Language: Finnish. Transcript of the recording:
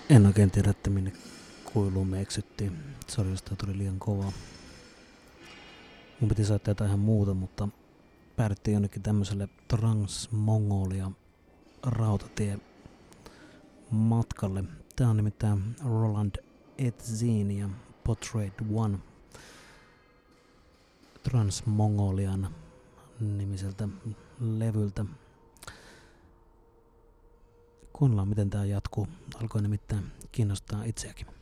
En oikein tiedä, että minne kuiluun me eksyttiin. Sori, jos tää tuli liian kovaa. Mun piti saada jotain ihan muuta, mutta päädyttiin jonnekin tämmöiselle Trans-Mongolia rautatie matkalle. Tää on nimittäin Roland Edzin ja Portrait One Trans-Mongolian nimiseltä levyltä. Kuunnellaan miten tää jatkuu. Alkoi nimittäin kiinnostaa itseäkin.